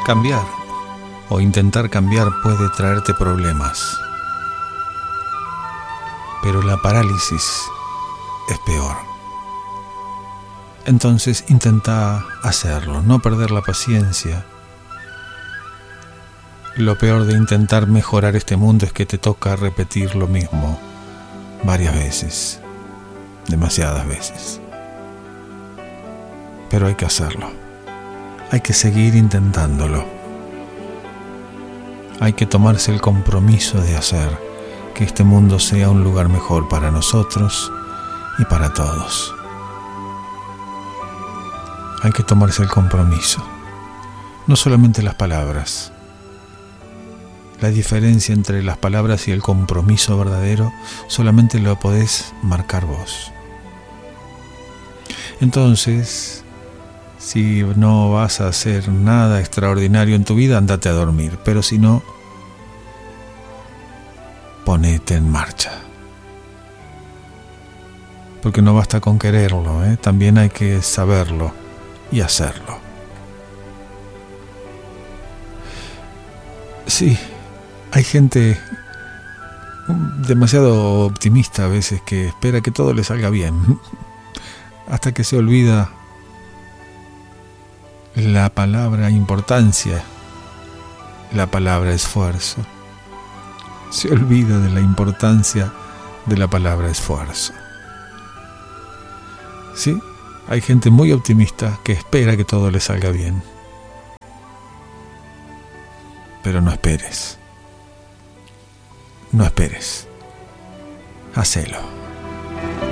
Cambiar o intentar cambiar puede traerte problemas, pero la parálisis es peor. Entonces intenta hacerlo, no perder la paciencia. Lo peor de intentar mejorar este mundo es que te toca repetir lo mismo varias veces, demasiadas veces. Pero hay que hacerlo, hay que seguir intentándolo. Hay que tomarse el compromiso de hacer que este mundo sea un lugar mejor para nosotros y para todos. Hay que tomarse el compromiso, no solamente las palabras. La diferencia entre las palabras y el compromiso verdadero solamente lo podés marcar vos. Entonces, si no vas a hacer nada extraordinario en tu vida, andate a dormir. Pero si no, ponete en marcha. Porque no basta con quererlo, también hay que saberlo y hacerlo. Sí, hay gente demasiado optimista a veces que espera que todo le salga bien, hasta que se olvida la palabra importancia, la palabra esfuerzo. Se olvida de la importancia de la palabra esfuerzo. Sí, hay gente muy optimista que espera que todo le salga bien. Pero no esperes. No esperes. Hacelo.